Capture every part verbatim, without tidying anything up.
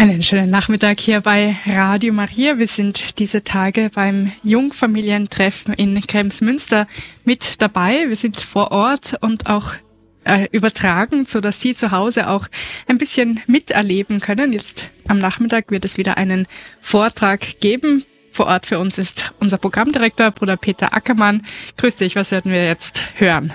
Einen schönen Nachmittag hier bei Radio Maria. Wir sind diese Tage beim Jungfamilientreffen in Kremsmünster mit dabei. Wir sind vor Ort und auch äh, übertragen, so dass Sie zu Hause auch ein bisschen miterleben können. Jetzt am Nachmittag wird es wieder einen Vortrag geben. Vor Ort für uns ist unser Programmdirektor, Bruder Peter Ackermann. Grüß dich, was werden wir jetzt hören?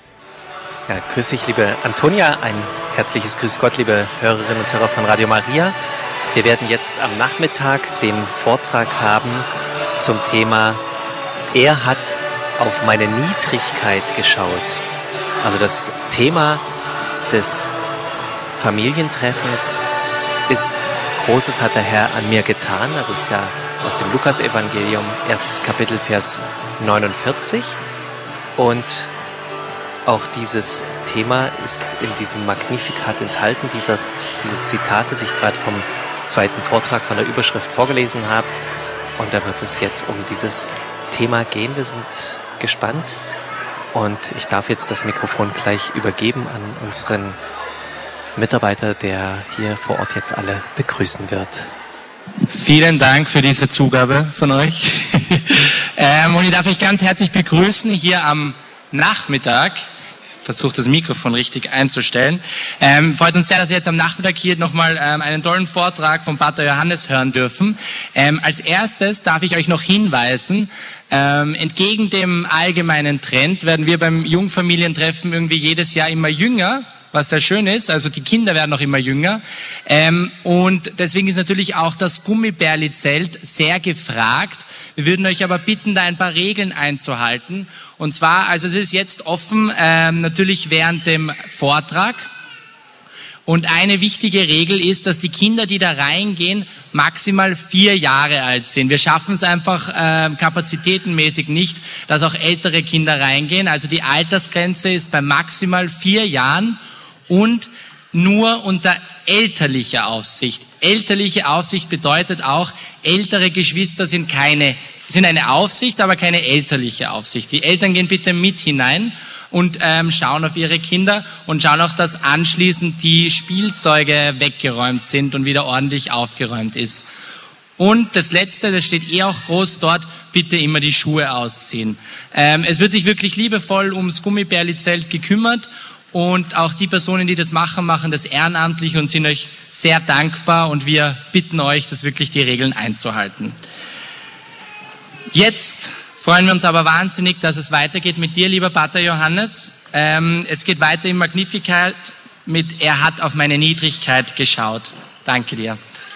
Ja, grüß dich, liebe Antonia. Ein herzliches Grüß Gott, liebe Hörerinnen und Hörer von Radio Maria. Wir werden jetzt am Nachmittag den Vortrag haben zum Thema Er hat auf meine Niedrigkeit geschaut. Also das Thema des Familientreffens ist: Großes hat der Herr an mir getan. Also es ist ja aus dem Lukas-Evangelium, erstes Kapitel, Vers neunundvierzig. Und auch dieses Thema ist in diesem Magnificat enthalten, dieser, dieses Zitat, das ich gerade vom zweiten Vortrag von der Überschrift vorgelesen habe. Und da wird es jetzt um dieses Thema gehen. Wir sind gespannt. Und ich darf jetzt das Mikrofon gleich übergeben an unseren Mitarbeiter, der hier vor Ort jetzt alle begrüßen wird. Vielen Dank für diese Zugabe von euch. ähm, und ich darf euch ganz herzlich begrüßen hier am Nachmittag. Versucht das Mikrofon richtig einzustellen. Ähm, freut uns sehr, dass wir jetzt am Nachmittag hier nochmal ähm, einen tollen Vortrag von Pater Johannes hören dürfen. Ähm, als erstes darf ich euch noch hinweisen, ähm, entgegen dem allgemeinen Trend werden wir beim Jungfamilientreffen irgendwie jedes Jahr immer jünger, was sehr schön ist. Also die Kinder werden auch immer jünger. Ähm, und deswegen ist natürlich auch das Gummibärli-Zelt sehr gefragt. Wir würden euch aber bitten, da ein paar Regeln einzuhalten. Und zwar, also es ist jetzt offen, ähm, natürlich während dem Vortrag. Und eine wichtige Regel ist, dass die Kinder, die da reingehen, maximal vier Jahre alt sind. Wir schaffen es einfach äh, kapazitätenmäßig nicht, dass auch ältere Kinder reingehen. Also die Altersgrenze ist bei maximal vier Jahren und nur unter elterlicher Aufsicht. Elterliche Aufsicht bedeutet auch, ältere Geschwister sind keine, sind eine Aufsicht, aber keine elterliche Aufsicht. Die Eltern gehen bitte mit hinein und ähm, schauen auf ihre Kinder und schauen auch, dass anschließend die Spielzeuge weggeräumt sind und wieder ordentlich aufgeräumt ist. Und das Letzte, das steht eh auch groß dort, bitte immer die Schuhe ausziehen. Ähm, es wird sich wirklich liebevoll ums Gummibärli-Zelt gekümmert. Und auch die Personen, die das machen, machen das ehrenamtlich und sind euch sehr dankbar. Und wir bitten euch, das wirklich die Regeln einzuhalten. Jetzt freuen wir uns aber wahnsinnig, dass es weitergeht mit dir, lieber Pater Johannes. Ähm, es geht weiter im Magnificat mit Er hat auf meine Niedrigkeit geschaut. Danke dir.